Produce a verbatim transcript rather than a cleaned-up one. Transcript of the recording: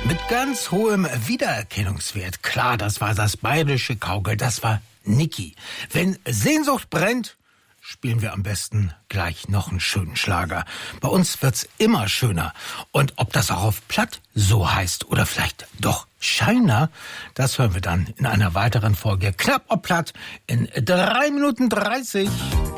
Mit ganz hohem Wiedererkennungswert. Klar, das war das bayerische Kaugeld, das war Niki. Wenn Sehnsucht brennt, spielen wir am besten gleich noch einen schönen Schlager. Bei uns wird's immer schöner. Und ob das auch auf Platt so heißt oder vielleicht doch Scheiner, das hören wir dann in einer weiteren Folge Knapp ob Platt in drei Minuten dreißig.